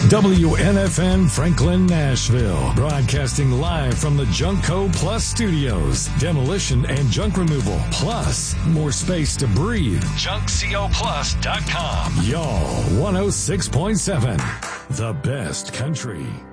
WNFN Franklin, Nashville. Broadcasting live from the Junkco Plus studios. Demolition and junk removal. Plus, more space to breathe. JunkCoPlus.com. Y'all 106.7. The best country.